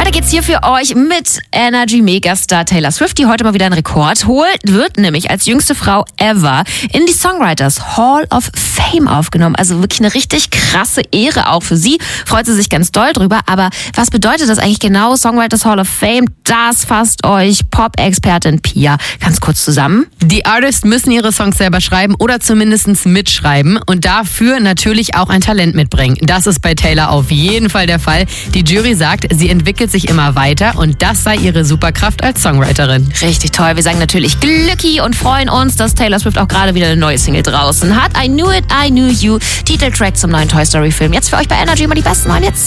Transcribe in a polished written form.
Weiter geht's hier für euch mit Energy Megastar Taylor Swift, die heute mal wieder einen Rekord holt, wird nämlich als jüngste Frau ever in die Songwriters Hall of Fame aufgenommen. Also wirklich eine richtig krasse Ehre auch für sie. Freut sie sich ganz doll drüber. Aber was bedeutet das eigentlich genau, Songwriters Hall of Fame? Das fasst euch Pop-Expertin Pia ganz kurz zusammen. Die Artists müssen ihre Songs selber schreiben oder zumindest mitschreiben und dafür natürlich auch ein Talent mitbringen. Das ist bei Taylor auf jeden Fall der Fall. Die Jury sagt, sie entwickelt sich immer weiter und das sei ihre Superkraft als Songwriterin. Richtig toll. Wir sagen natürlich Glücki und freuen uns, dass Taylor Swift auch gerade wieder eine neue Single draußen hat. I Knew It, I Knew You. Titeltrack zum neuen Toy Story Film. Jetzt für euch bei Energy immer die besten neuen Hits.